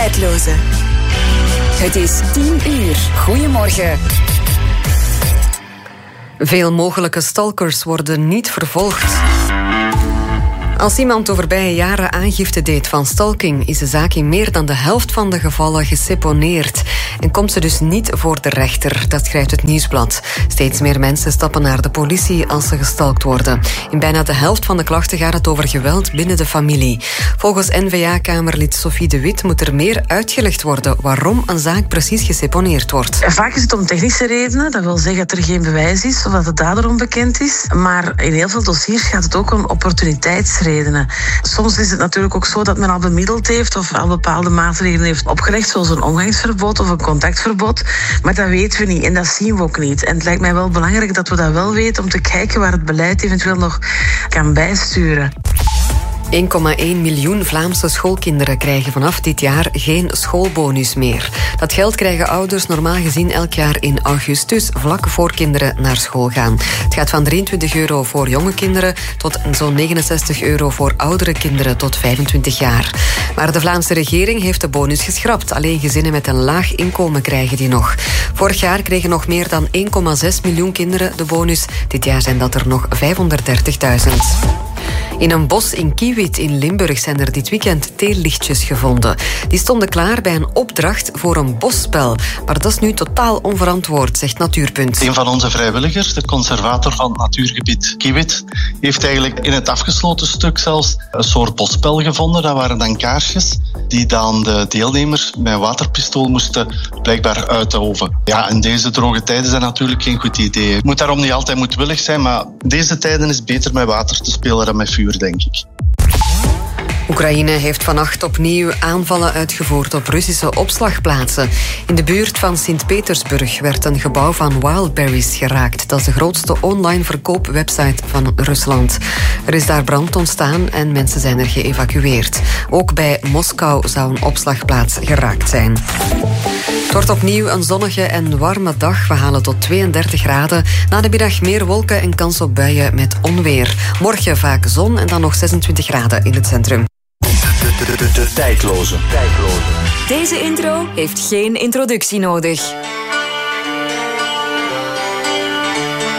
Tijdloze. Het is 10:00. Goedemorgen. Veel mogelijke stalkers worden niet vervolgd. Als iemand de voorbije jaren aangifte deed van stalking, is de zaak in meer dan de helft van de gevallen geseponeerd. En komt ze dus niet voor de rechter, dat schrijft het Nieuwsblad. Steeds meer mensen stappen naar de politie als ze gestalkt worden. In bijna de helft van de klachten gaat het over geweld binnen de familie. Volgens N-VA-kamerlid Sophie de Wit moet er meer uitgelegd worden waarom een zaak precies geseponeerd wordt. Vaak is het om technische redenen, dat wil zeggen dat er geen bewijs is of dat de dader onbekend is. Maar in heel veel dossiers gaat het ook om opportuniteitsredenen. Soms is het natuurlijk ook zo dat men al bemiddeld heeft of al bepaalde maatregelen heeft opgelegd, zoals een omgangsverbod of een contactverbod. Maar dat weten we niet en dat zien we ook niet. En het lijkt mij wel belangrijk dat we dat wel weten om te kijken waar het beleid eventueel nog kan bijsturen. 1,1 miljoen Vlaamse schoolkinderen krijgen vanaf dit jaar geen schoolbonus meer. Dat geld krijgen ouders normaal gezien elk jaar in augustus, vlak voor kinderen naar school gaan. Het gaat van €23 voor jonge kinderen tot zo'n €69 voor oudere kinderen tot 25 jaar. Maar de Vlaamse regering heeft de bonus geschrapt. Alleen gezinnen met een laag inkomen krijgen die nog. Vorig jaar kregen nog meer dan 1,6 miljoen kinderen de bonus. Dit jaar zijn dat er nog 530.000. In een bos in Kiewiet in Limburg zijn er dit weekend theelichtjes gevonden. Die stonden klaar bij een opdracht voor een bosspel. Maar dat is nu totaal onverantwoord, zegt Natuurpunt. Een van onze vrijwilligers, de conservator van het natuurgebied Kiewiet, heeft eigenlijk in het afgesloten stuk zelfs een soort bosspel gevonden. Dat waren dan kaarsjes die dan de deelnemers met een waterpistool moesten blijkbaar uitoven. Ja, en deze droge tijden zijn natuurlijk geen goed idee. Het moet daarom niet altijd moedwillig zijn, maar deze tijden is het beter met water te spelen dan met vuur, denk ik. Oekraïne heeft vannacht opnieuw aanvallen uitgevoerd op Russische opslagplaatsen. In de buurt van Sint-Petersburg werd een gebouw van Wildberries geraakt. Dat is de grootste online verkoopwebsite van Rusland. Er is daar brand ontstaan en mensen zijn er geëvacueerd. Ook bij Moskou zou een opslagplaats geraakt zijn. Het wordt opnieuw een zonnige en warme dag. We halen tot 32 graden. Na de middag meer wolken en kans op buien met onweer. Morgen vaak zon en dan nog 26 graden in het centrum. De tijdloze. Deze intro heeft geen introductie nodig.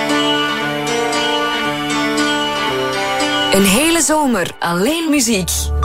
Een hele zomer alleen muziek.